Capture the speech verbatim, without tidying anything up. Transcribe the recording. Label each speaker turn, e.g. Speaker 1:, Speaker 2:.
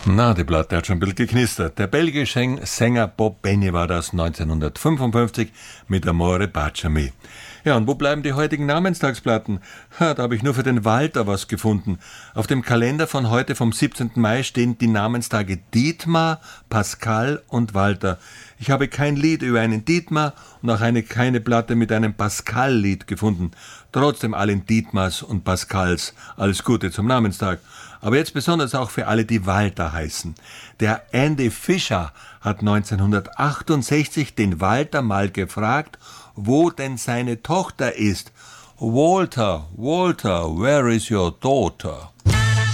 Speaker 1: Na, die Platte hat schon ein bisschen geknistert. Der belgische Sänger Bob Benny war das neunzehnhundertfünfundfünfzig mit Amore Baciami. Ja, und wo bleiben die heutigen Namenstagsplatten? Ha, da habe ich nur für den Walter was gefunden. Auf dem Kalender von heute vom siebzehnten Mai stehen die Namenstage Dietmar, Pascal und Walter. Ich habe kein Lied über einen Dietmar und auch eine, keine Platte mit einem Pascal-Lied gefunden. Trotzdem allen Dietmars und Pascals alles Gute zum Namenstag. Aber jetzt besonders auch für alle, die Walter heißen. Der Andy Fischer hat neunzehnhundertachtundsechzig den Walter mal gefragt, wo denn seine Tochter ist. Walter, Walter, where is your daughter?